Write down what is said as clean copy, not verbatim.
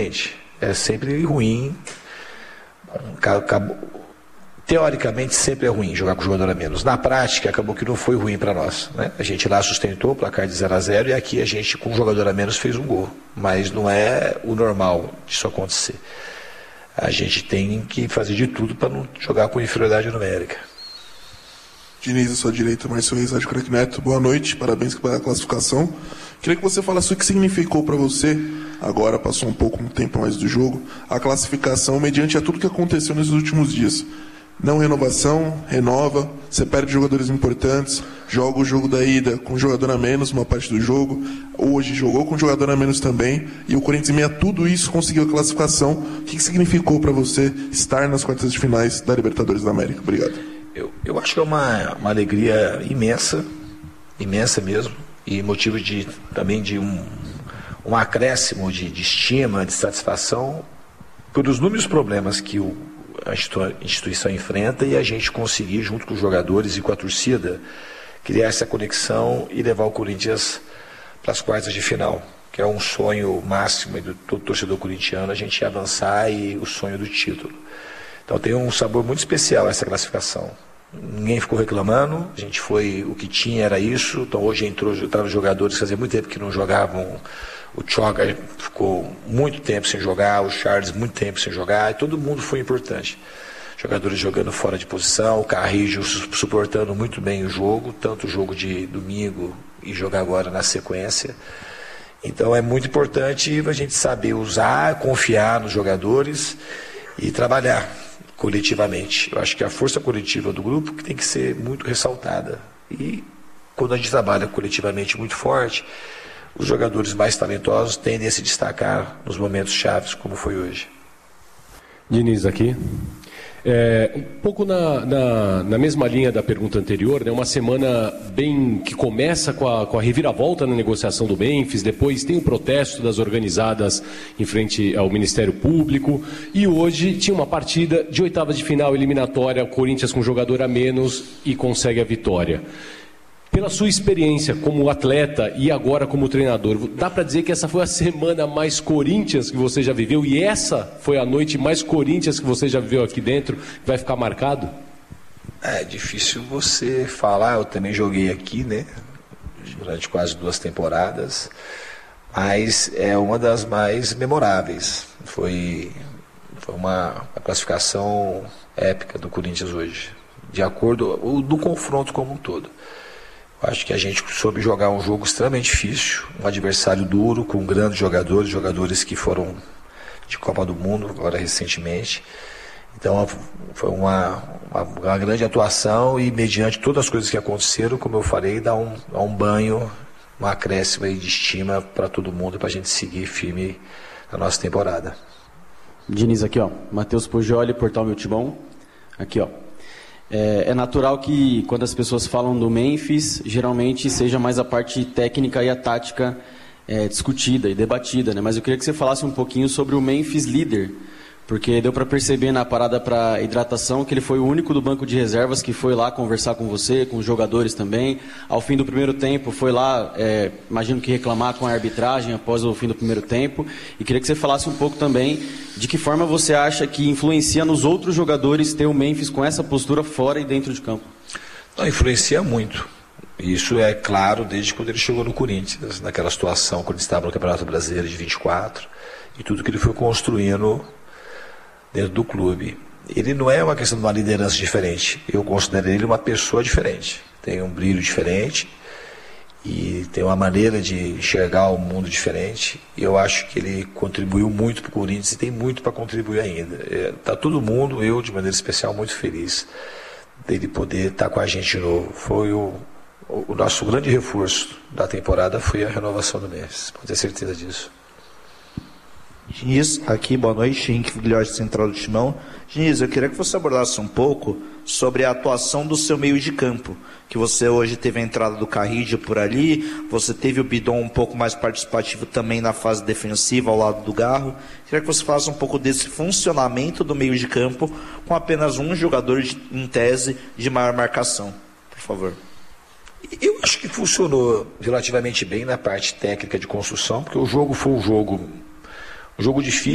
diferente. É sempre ruim. Teoricamente sempre é ruim jogar com jogador a menos. Na prática, acabou que não foi ruim para nós, né? A gente lá sustentou o placar de 0-0 e aqui a gente, com um jogador a menos, fez um gol. Mas não é o normal disso acontecer. A gente tem que fazer de tudo para não jogar com inferioridade numérica. Diniz, à sua direita, Márcio Reis, Rádio Craque Neto. Boa noite, parabéns pela classificação. Queria que você falasse o que significou para você, agora passou um pouco um tempo mais do jogo, a classificação mediante a tudo que aconteceu nesses últimos dias. Não renovação, renova, você perde jogadores importantes, joga o jogo da ida com jogador a menos, uma parte do jogo, hoje jogou com jogador a menos também, e o Corinthians, em meio a tudo isso, conseguiu a classificação. O que significou para você estar nas quartas de finais da Libertadores da América? Obrigado. Eu acho que é uma alegria imensa mesmo, e motivo também de um acréscimo de estima, de satisfação, pelos inúmeros problemas que a instituição enfrenta e a gente conseguir, junto com os jogadores e com a torcida, criar essa conexão e levar o Corinthians para as quartas de final, que é um sonho máximo do todo torcedor corintiano, a gente avançar e o sonho do título. Então tem um sabor muito especial essa classificação. Ninguém ficou reclamando, a gente foi, o que tinha era isso, então hoje entraram jogadores, fazia muito tempo que não jogavam. O Choga ficou muito tempo sem jogar, o Charles muito tempo sem jogar, e todo mundo foi importante. Jogadores jogando fora de posição, o Carrijo suportando muito bem o jogo, tanto o jogo de domingo e jogar agora na sequência. Então é muito importante a gente saber usar, confiar nos jogadores e trabalhar coletivamente. Eu acho que a força coletiva do grupo que tem que ser muito ressaltada. E quando a gente trabalha coletivamente muito forte, os jogadores mais talentosos tendem a se destacar nos momentos chaves, como foi hoje. Diniz aqui. Um pouco na mesma linha da pergunta anterior, né, uma semana bem que começa com a reviravolta na negociação do Memphis, depois tem o protesto das organizadas em frente ao Ministério Público, e hoje tinha uma partida de oitavas de final eliminatória, o Corinthians com jogador a menos e consegue a vitória. Pela sua experiência como atleta e agora como treinador, dá para dizer que essa foi a semana mais Corinthians que você já viveu e essa foi a noite mais Corinthians que você já viveu aqui dentro, que vai ficar marcado? É difícil você falar, eu também joguei aqui, né, durante quase 2 temporadas, mas é uma das mais memoráveis. Foi uma classificação épica do Corinthians hoje, de acordo do confronto como um todo. Acho que a gente soube jogar um jogo extremamente difícil, um adversário duro, com grandes jogadores que foram de Copa do Mundo, agora recentemente. Então foi uma grande atuação e mediante todas as coisas que aconteceram, como eu falei, dá um banho, um acréscimo aí de estima para todo mundo, para a gente seguir firme na nossa temporada. Diniz aqui, ó, Matheus Poggioli, Portal Meu Timão, aqui, ó. É natural que quando as pessoas falam do Memphis, geralmente seja mais a parte técnica e a tática discutida e debatida, né? Mas eu queria que você falasse um pouquinho sobre o Memphis líder, porque deu para perceber na parada para hidratação que ele foi o único do banco de reservas que foi lá conversar com você, com os jogadores também. Ao fim do primeiro tempo foi lá, imagino que reclamar com a arbitragem após o fim do primeiro tempo. E queria que você falasse um pouco também de que forma você acha que influencia nos outros jogadores ter o Memphis com essa postura fora e dentro de campo. Não, influencia muito. Isso é claro desde quando ele chegou no Corinthians, naquela situação quando ele estava no Campeonato Brasileiro de 24, e tudo que ele foi construindo dentro do clube. Ele não é uma questão de uma liderança diferente. Eu considero ele uma pessoa diferente. Tem um brilho diferente e tem uma maneira de enxergar o mundo diferente. E eu acho que ele contribuiu muito para o Corinthians e tem muito para contribuir ainda. Está todo mundo, eu de maneira especial, muito feliz dele poder estar com a gente de novo. Foi o nosso grande reforço da temporada foi a renovação do Memphis. Pode ter certeza disso. Diniz, aqui, boa noite, Henrique Figliotti, Central do Timão. Diniz, eu queria que você abordasse um pouco sobre a atuação do seu meio de campo, que você hoje teve a entrada do Carrijo por ali, você teve o Bidon um pouco mais participativo também na fase defensiva ao lado do Garro. Queria que você falasse um pouco desse funcionamento do meio de campo com apenas um jogador em tese de maior marcação, por favor. Eu acho que funcionou relativamente bem na parte técnica de construção, porque o jogo foi um jogo difícil.